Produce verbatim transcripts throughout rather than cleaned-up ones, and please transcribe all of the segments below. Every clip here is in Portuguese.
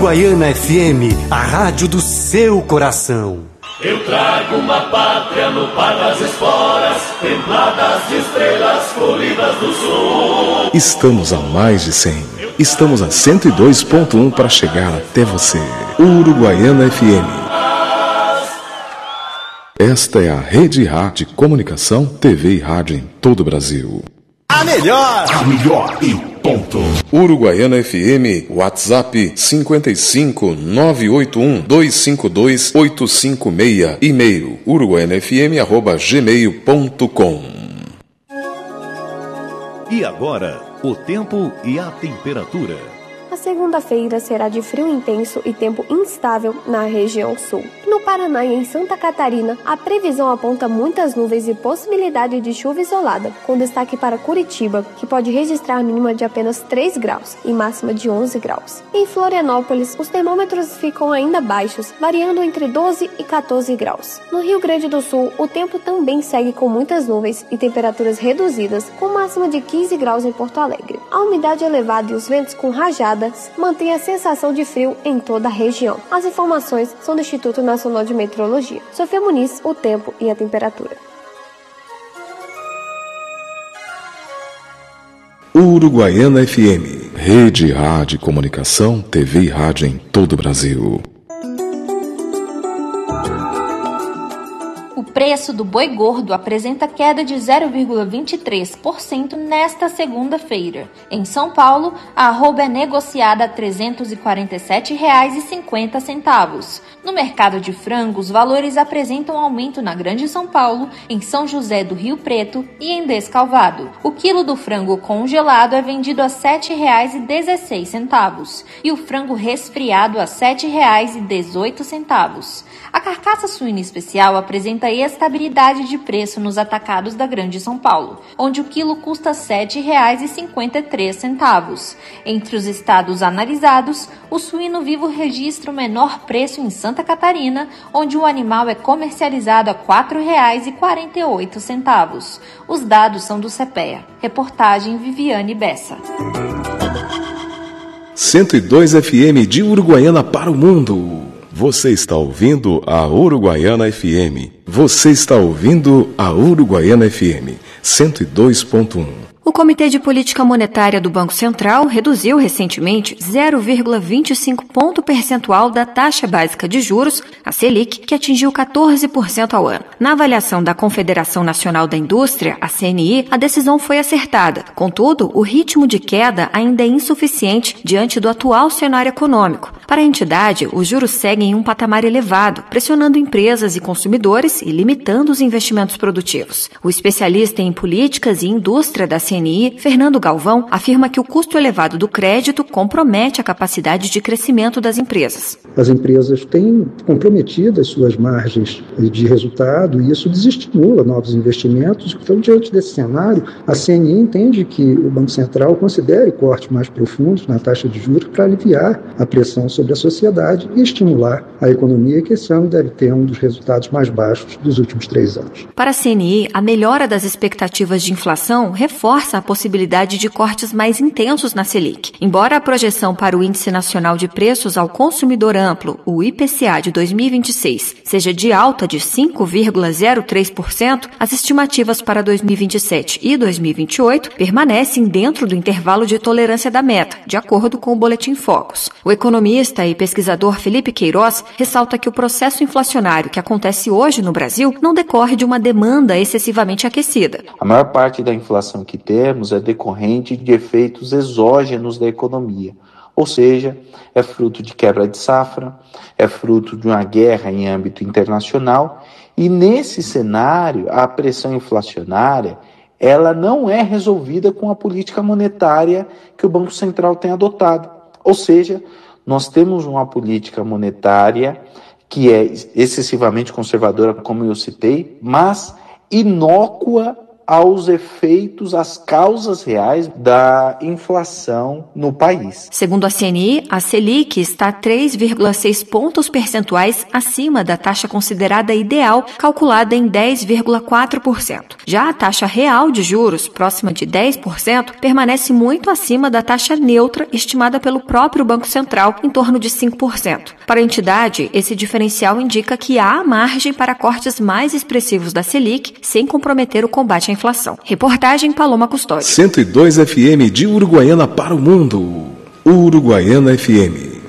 Uruguaiana F M, a rádio do seu coração. Eu trago uma pátria no par das esporas, templadas de estrelas colhidas do sul. Estamos a mais de cem. Estamos a cento e dois ponto um para chegar até você. Uruguaiana F M. Esta é a Rede Rádio de Comunicação, T V e Rádio em todo o Brasil. A melhor! A melhor e ponto. Uruguaiana F M, WhatsApp cinco cinco nove oito um dois cinco dois oito cinco seis, e-mail uruguaianafm arroba gmail ponto com. E agora, o tempo e a temperatura. A segunda-feira será de frio intenso e tempo instável na região sul. No Paraná e em Santa Catarina, a previsão aponta muitas nuvens e possibilidade de chuva isolada, com destaque para Curitiba, que pode registrar a mínima de apenas três graus e máxima de onze graus. Em Florianópolis, os termômetros ficam ainda baixos, variando entre doze e quatorze graus. No Rio Grande do Sul, o tempo também segue com muitas nuvens e temperaturas reduzidas, com máxima de quinze graus em Porto Alegre. A umidade elevada e os ventos com rajadas mantém a sensação de frio em toda a região. As informações são do Instituto Nacional de Meteorologia. Sofia Muniz, o tempo e a temperatura. Uruguaiana F M, Rede Rádio Comunicação, T V e Rádio em todo o Brasil. O preço do boi gordo apresenta queda de zero vírgula vinte e três por cento nesta segunda-feira. Em São Paulo, a arroba é negociada a trezentos e quarenta e sete reais e cinquenta centavos. No mercado de frango, os valores apresentam aumento na Grande São Paulo, em São José do Rio Preto e em Descalvado. O quilo do frango congelado é vendido a sete reais e dezesseis centavos e o frango resfriado a sete reais e dezoito centavos. A carcaça suína especial apresenta estabilidade de preço nos atacados da Grande São Paulo, onde o quilo custa sete reais e cinquenta e três centavos. Entre os estados analisados, o suíno vivo registra o menor preço em Santa Catarina, onde o animal é comercializado a quatro reais e quarenta e oito centavos. Os dados são do CEPEA. Reportagem Viviane Bessa. cento e dois F M de Uruguaiana para o mundo. Você está ouvindo a Uruguaiana F M. Você está ouvindo a Uruguaiana F M cento e dois ponto um. O Comitê de Política Monetária do Banco Central reduziu recentemente zero vírgula vinte e cinco ponto percentual da taxa básica de juros, a Selic, que atingiu quatorze por cento ao ano. Na avaliação da Confederação Nacional da Indústria, a C N I, a decisão foi acertada. Contudo, o ritmo de queda ainda é insuficiente diante do atual cenário econômico. Para a entidade, os juros seguem em um patamar elevado, pressionando empresas e consumidores e limitando os investimentos produtivos. O especialista em políticas e indústria da C N I, Fernando Galvão, afirma que o custo elevado do crédito compromete a capacidade de crescimento das empresas. As empresas têm comprometido as suas margens de resultado e isso desestimula novos investimentos. Então, diante desse cenário, a C N I entende que o Banco Central considere cortes mais profundos na taxa de juros para aliviar a pressão sobre a sociedade e estimular a economia, que esse ano deve ter um dos resultados mais baixos dos últimos três anos. Para a C N I, a melhora das expectativas de inflação reforça a possibilidade de cortes mais intensos na Selic. Embora a projeção para o Índice Nacional de Preços ao Consumidor Amplo, o I P C A de dois mil e vinte e seis, seja de alta de cinco vírgula zero três por cento, as estimativas para dois mil e vinte e sete e dois mil e vinte e oito permanecem dentro do intervalo de tolerância da meta, de acordo com o Boletim Focus. O economista e pesquisador Felipe Queiroz ressalta que o processo inflacionário que acontece hoje no Brasil não decorre de uma demanda excessivamente aquecida. A maior parte da inflação que temos é decorrente de efeitos exógenos da economia, ou seja, é fruto de quebra de safra, é fruto de uma guerra em âmbito internacional, e nesse cenário a pressão inflacionária ela não é resolvida com a política monetária que o Banco Central tem adotado, ou seja, nós temos uma política monetária que é excessivamente conservadora, como eu citei, mas inócua aos efeitos, às causas reais da inflação no país. Segundo a C N I, a Selic está três vírgula seis pontos percentuais acima da taxa considerada ideal, calculada em dez vírgula quatro por cento. Já a taxa real de juros, próxima de dez por cento, permanece muito acima da taxa neutra estimada pelo próprio Banco Central, em torno de cinco por cento. Para a entidade, esse diferencial indica que há margem para cortes mais expressivos da Selic, sem comprometer o combate à inflação. Reportagem Paloma Custódio. cento e dois F M de Uruguaiana para o mundo. Uruguaiana F M.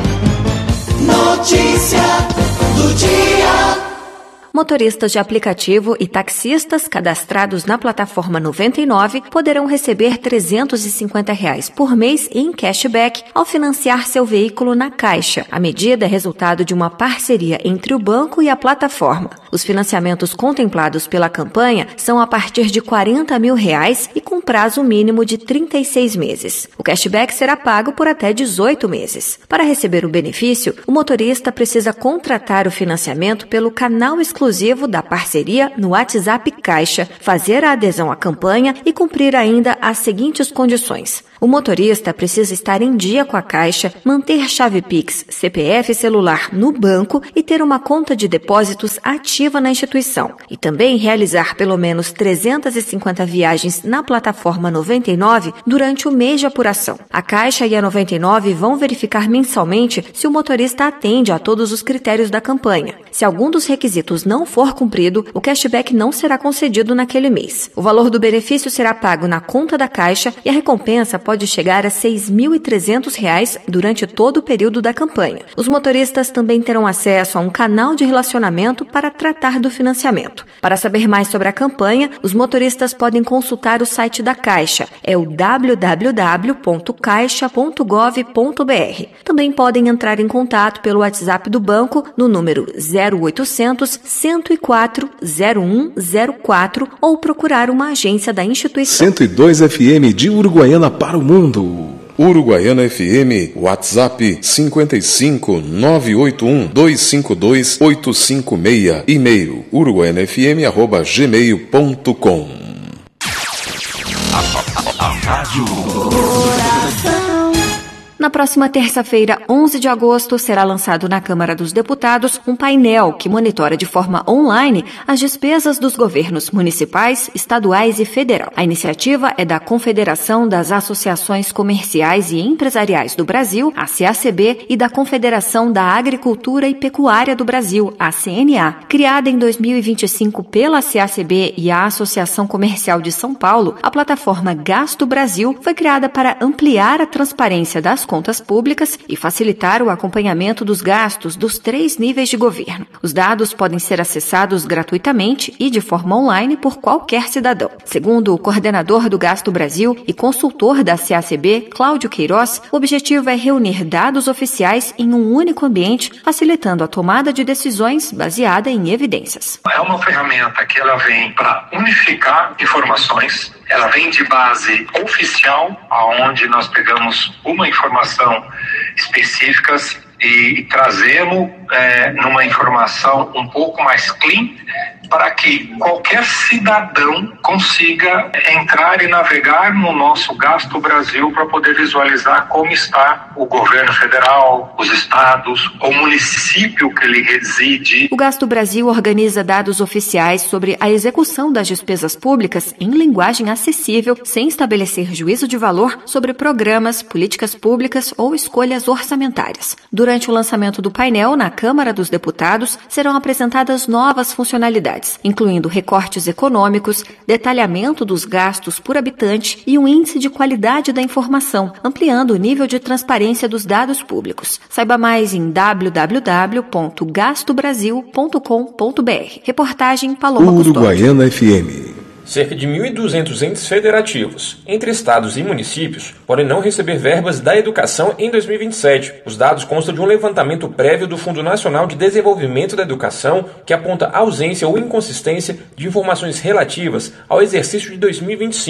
Notícia do dia. Motoristas de aplicativo e taxistas cadastrados na plataforma noventa e nove poderão receber trezentos e cinquenta reais por mês em cashback ao financiar seu veículo na Caixa. A medida é resultado de uma parceria entre o banco e a plataforma. Os financiamentos contemplados pela campanha são a partir de quarenta mil reais e com prazo mínimo de trinta e seis meses. O cashback será pago por até dezoito meses. Para receber o benefício, o motorista precisa contratar o financiamento pelo canal exclusivo exclusivo da parceria no WhatsApp Caixa, fazer a adesão à campanha e cumprir ainda as seguintes condições. O motorista precisa estar em dia com a Caixa, manter chave Pix, C P F e celular no banco e ter uma conta de depósitos ativa na instituição. E também realizar pelo menos trezentas e cinquenta viagens na plataforma noventa e nove durante o mês de apuração. A Caixa e a noventa e nove vão verificar mensalmente se o motorista atende a todos os critérios da campanha. Se algum dos requisitos não for cumprido, o cashback não será concedido naquele mês. O valor do benefício será pago na conta da Caixa e a recompensa pode chegar a seis mil e trezentos reais durante todo o período da campanha. Os motoristas também terão acesso a um canal de relacionamento para tratar do financiamento. Para saber mais sobre a campanha, os motoristas podem consultar o site da Caixa, é o w w w ponto caixa ponto gov ponto b r. Também podem entrar em contato pelo WhatsApp do banco no número zero oitocentos, cento e quatro, zero um zero quatro ou procurar uma agência da instituição. cento e dois F M de Uruguaiana para o mundo. Uruguaiana F M, WhatsApp cinco cinco nove oito um dois cinco dois oito cinco seis, e-mail uruguaianafm arroba gmail ponto com. A Rádio Na próxima terça-feira, onze de agosto, será lançado na Câmara dos Deputados um painel que monitora de forma online as despesas dos governos municipais, estaduais e federal. A iniciativa é da Confederação das Associações Comerciais e Empresariais do Brasil, a C A C B, e da Confederação da Agricultura e Pecuária do Brasil, a C N A. Criada em dois mil e vinte e cinco pela C A C B e a Associação Comercial de São Paulo, a plataforma Gasto Brasil foi criada para ampliar a transparência das contas públicas e facilitar o acompanhamento dos gastos dos três níveis de governo. Os dados podem ser acessados gratuitamente e de forma online por qualquer cidadão. Segundo o coordenador do Gasto Brasil e consultor da C A C B, Cláudio Queiroz, o objetivo é reunir dados oficiais em um único ambiente, facilitando a tomada de decisões baseada em evidências. É uma ferramenta que ela vem para unificar informações. Ela vem de base oficial, aonde nós pegamos uma informação específicas e trazemos é, numa informação um pouco mais clean, para que qualquer cidadão consiga entrar e navegar no nosso Gasto Brasil para poder visualizar como está o governo federal, os estados, o município que ele reside. O Gasto Brasil organiza dados oficiais sobre a execução das despesas públicas em linguagem acessível, sem estabelecer juízo de valor sobre programas, políticas públicas ou escolhas orçamentárias. Durante o lançamento do painel na Câmara dos Deputados, serão apresentadas novas funcionalidades, incluindo recortes econômicos, detalhamento dos gastos por habitante e um índice de qualidade da informação, ampliando o nível de transparência dos dados públicos. Saiba mais em w w w ponto gasto brasil ponto com ponto b r. Reportagem Paloma Custódio. Uruguaiana F M. Cerca de mil e duzentos entes federativos, entre estados e municípios, podem não receber verbas da educação em dois mil e vinte e sete. Os dados constam de um levantamento prévio do Fundo Nacional de Desenvolvimento da Educação, que aponta ausência ou inconsistência de informações relativas ao exercício de dois mil e vinte e cinco.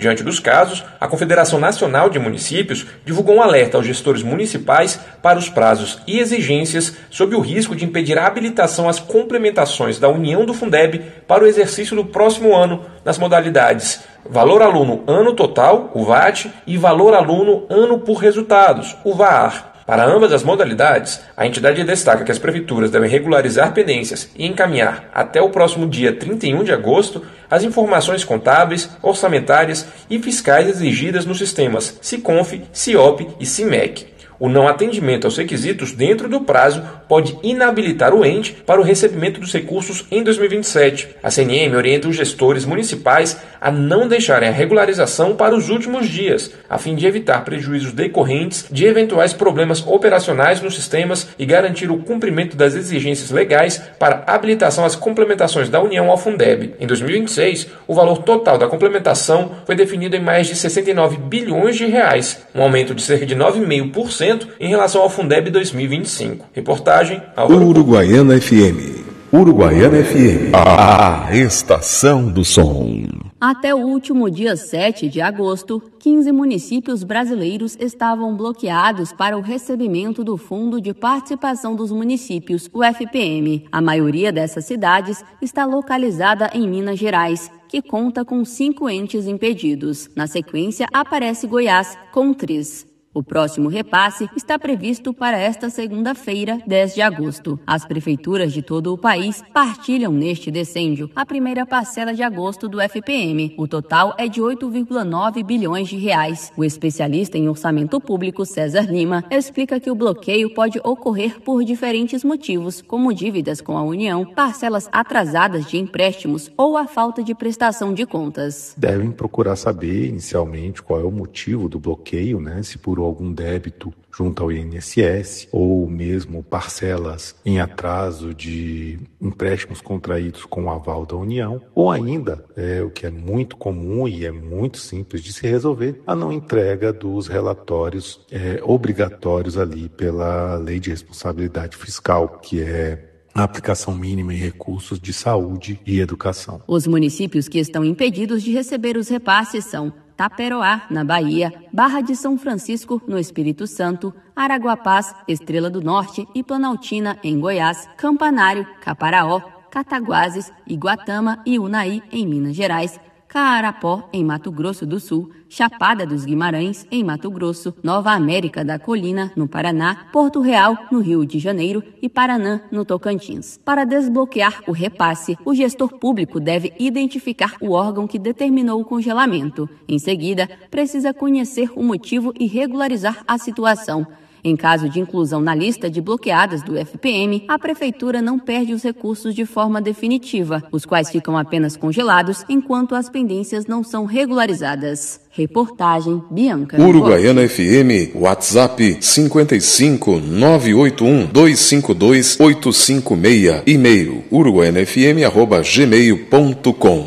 Diante dos casos, a Confederação Nacional de Municípios divulgou um alerta aos gestores municipais para os prazos e exigências sob o risco de impedir a habilitação às complementações da União do Fundeb para o exercício do próximo ano nas modalidades Valor Aluno Ano Total, o V A T, e Valor Aluno Ano por Resultados, o V A R. Para ambas as modalidades, a entidade destaca que as prefeituras devem regularizar pendências e encaminhar até o próximo dia trinta e um de agosto as informações contábeis, orçamentárias e fiscais exigidas nos sistemas SICONF, CIOP e CIMEC. O não atendimento aos requisitos dentro do prazo pode inabilitar o ente para o recebimento dos recursos em dois mil e vinte e sete. A C N M orienta os gestores municipais a não deixarem a regularização para os últimos dias, a fim de evitar prejuízos decorrentes de eventuais problemas operacionais nos sistemas e garantir o cumprimento das exigências legais para habilitação às complementações da União ao Fundeb. Em dois mil e vinte e seis, o valor total da complementação foi definido em mais de sessenta e nove bilhões de reais, um aumento de cerca de nove vírgula cinco por cento em relação ao Fundeb dois mil e vinte e cinco. Reportagem Álvaro Uruguaiana F M. Uruguaiana F M. A, a estação do som. Até o último dia sete de agosto, quinze municípios brasileiros estavam bloqueados para o recebimento do Fundo de Participação dos Municípios, o F P M. A maioria dessas cidades está localizada em Minas Gerais, que conta com cinco entes impedidos. Na sequência, aparece Goiás, com três. O próximo repasse está previsto para esta segunda-feira, dez de agosto. As prefeituras de todo o país partilham neste decêndio a primeira parcela de agosto do F P M. O total é de oito vírgula nove bilhões de reais. O especialista em orçamento público, César Lima, explica que o bloqueio pode ocorrer por diferentes motivos, como dívidas com a União, parcelas atrasadas de empréstimos ou a falta de prestação de contas. Devem procurar saber inicialmente qual é o motivo do bloqueio, né? Se por algum débito junto ao I N S S ou mesmo parcelas em atraso de empréstimos contraídos com o aval da União, ou ainda, é, o que é muito comum e é muito simples de se resolver, a não entrega dos relatórios é, obrigatórios ali pela Lei de Responsabilidade Fiscal, que é a aplicação mínima em recursos de saúde e educação. Os municípios que estão impedidos de receber os repasses são Taperoá, na Bahia, Barra de São Francisco, no Espírito Santo, Araguapaz, Estrela do Norte e Planaltina, em Goiás, Campanário, Caparaó, Cataguases, Iguatama e Unaí, em Minas Gerais, Caarapó, em Mato Grosso do Sul, Chapada dos Guimarães, em Mato Grosso, Nova América da Colina, no Paraná, Porto Real, no Rio de Janeiro e Paranã, no Tocantins. Para desbloquear o repasse, o gestor público deve identificar o órgão que determinou o congelamento. Em seguida, precisa conhecer o motivo e regularizar a situação. Em caso de inclusão na lista de bloqueadas do F P M, a Prefeitura não perde os recursos de forma definitiva, os quais ficam apenas congelados enquanto as pendências não são regularizadas. Reportagem Bianca. Uruguaiana F M, WhatsApp cinco cinco nove oito um dois cinco dois oito cinco seis, e-mail uruguaianafm arroba gmail ponto com.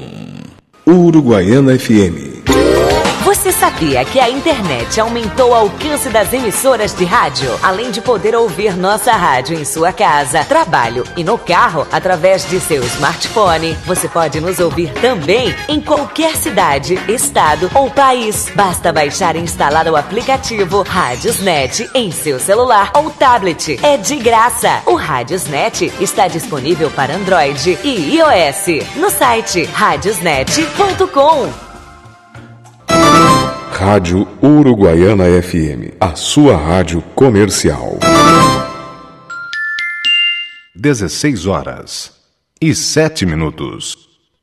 Uruguaiana F M. Você sabia que a internet aumentou o alcance das emissoras de rádio? Além de poder ouvir nossa rádio em sua casa, trabalho e no carro através de seu smartphone, você pode nos ouvir também em qualquer cidade, estado ou país. Basta baixar e instalar o aplicativo Radiosnet em seu celular ou tablet. É de graça. O Radiosnet está disponível para Android e iOS no site radiosnet ponto com. Rádio Uruguaiana F M, a sua rádio comercial. dezesseis horas e sete minutos.